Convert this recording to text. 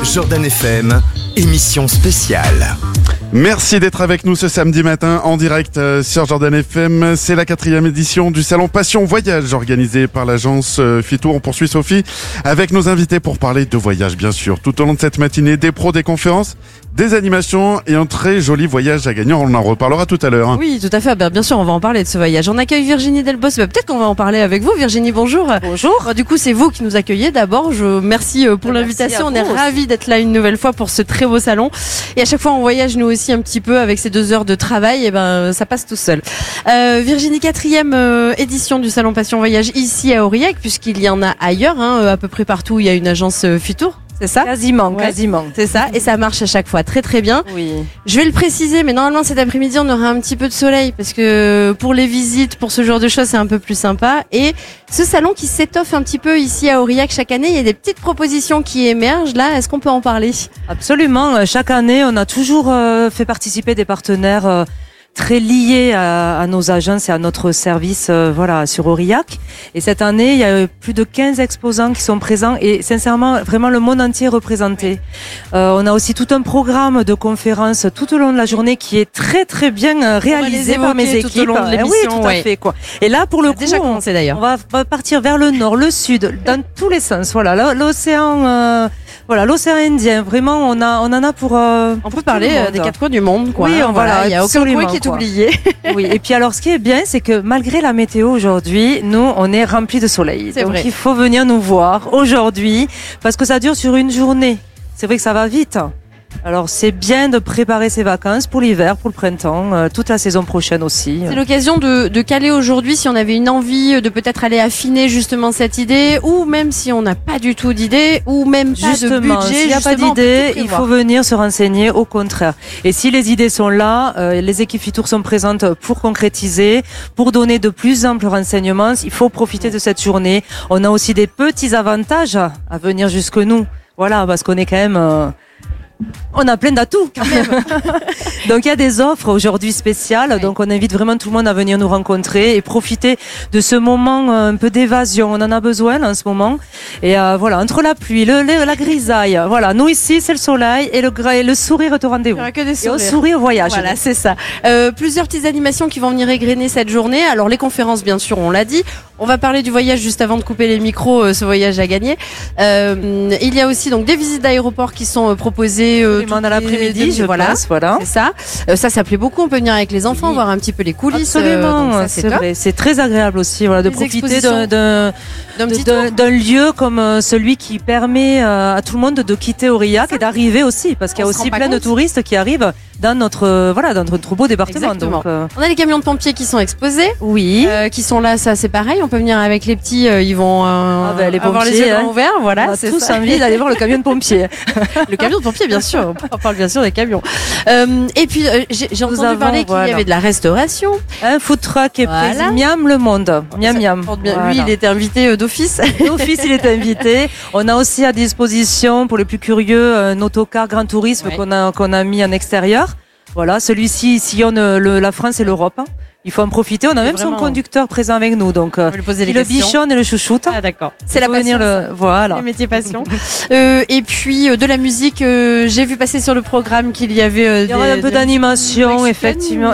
Jordan FM, émission spéciale. Merci d'être avec nous ce samedi matin en direct sur Jordan FM. C'est la 4e édition du Salon Passion Voyage organisé par l'agence Fitour. On poursuit Sophie avec nos invités pour parler de voyage bien sûr. Tout au long de cette matinée, des pros, des conférences, des animations et un très joli voyage à gagner. On en reparlera tout à l'heure. Oui, tout à fait. Bien sûr, on va en parler de ce voyage. On accueille Virginie Delbos. Peut-être qu'on va en parler avec vous. Virginie, bonjour. Bonjour. Du coup, c'est vous qui nous accueillez d'abord. Merci pour l'invitation. On est ravis d'être là une nouvelle fois pour ce très beau salon. Et à chaque fois, on voyage nous aussi un petit peu avec ces 2 heures de travail. Et ça passe tout seul. Virginie, 4e édition du Salon Passion Voyage ici à Aurillac, puisqu'il y en a ailleurs, à peu près partout où il y a une agence Fitour. C'est ça ? Quasiment. C'est ça, et ça marche à chaque fois très très bien. Oui. Je vais le préciser, mais normalement cet après-midi on aura un petit peu de soleil parce que pour les visites, pour ce genre de choses, c'est un peu plus sympa. Et ce salon qui s'étoffe un petit peu ici à Aurillac chaque année, il y a des petites propositions qui émergent là. Est-ce qu'on peut en parler ? Absolument. Chaque année, on a toujours fait participer des partenaires très liés à nos agences et à notre service sur Aurillac. Et cette année, il y a plus de 15 exposants qui sont présents et sincèrement, vraiment le monde entier est représenté. On a aussi tout un programme de conférences tout au long de la journée qui est très très bien réalisé par mes équipes. Tout au long de l'émission, oui, tout à fait. Et là, pour le coup, déjà commencé d'ailleurs. On va partir vers le nord, le sud, dans tous les sens. Voilà, l'océan... l'océan Indien, vraiment, on en a pour. On peut parler des 4 coins du monde, quoi. Oui, il y a aucun coin qui est oublié. Oui, et puis alors, ce qui est bien, c'est que malgré la météo aujourd'hui, nous, on est remplis de soleil. C'est donc, vrai. il faut venir nous voir aujourd'hui, parce que ça dure sur une journée. C'est vrai que ça va vite. Alors, c'est bien de préparer ses vacances pour l'hiver, pour le printemps, toute la saison prochaine aussi. C'est l'occasion de caler aujourd'hui si on avait une envie de peut-être aller affiner justement cette idée, ou même si on n'a pas du tout d'idée, ou même pas de budget. S'il n'y a pas d'idée, il faut venir se renseigner, au contraire. Et si les idées sont là, les équipes Fitour sont présentes pour concrétiser, pour donner de plus amples renseignements. Il faut profiter de cette journée. On a aussi des petits avantages à venir jusque nous. Voilà, parce qu'on est quand même... on a plein d'atouts quand même. Donc il y a des offres aujourd'hui spéciales. Oui. Donc on invite vraiment tout le monde à venir nous rencontrer et profiter de ce moment un peu d'évasion. On en a besoin en ce moment. Et entre la pluie, la grisaille. Voilà, nous ici c'est le soleil et le sourire est au rendez-vous. Il n'y aura que des sourires. Et au sourire au voyage. Voilà, c'est ça. Plusieurs petites animations qui vont venir égrener cette journée. Alors les conférences, bien sûr, on l'a dit. On va parler du voyage juste avant de couper les micros. Ce voyage à gagner. Il y a aussi donc des visites d'aéroport qui sont proposées. Dans l'après-midi, je pense, voilà. C'est ça. Ça plaît beaucoup. On peut venir avec les enfants, voir un petit peu les coulisses. Absolument, c'est vrai. C'est très agréable aussi, de profiter d'un lieu comme celui qui permet à tout le monde de quitter Aurillac et d'arriver aussi, parce qu'il y a aussi plein de touristes qui arrivent dans notre beau département. Donc, on a les camions de pompiers qui sont exposés. Oui. Qui sont là, ça c'est pareil. On peut venir avec les petits, ils vont les avoir pompiers, les yeux grands ouverts. Voilà, on a tous envie d'aller voir le camion de pompiers. Le camion de pompiers, bien sûr. On parle bien sûr des camions. Et puis j'ai entendu parler qu'il y avait de la restauration. Un food truck est présent. Miam le monde. Miam. Lui, il était invité d'office. D'office, il est invité. On a aussi à disposition, pour les plus curieux, un autocar Grand Tourisme qu'on a mis en extérieur. Voilà, celui-ci sillonne la France et l'Europe. Il faut en profiter. On a même son conducteur présent avec nous, donc il le bichonne et le chouchoute. Ah d'accord. C'est la passion. Voilà. Le métier passion. Et puis de la musique. J'ai vu passer sur le programme qu'il y avait. Il y aura un peu d'animation, effectivement.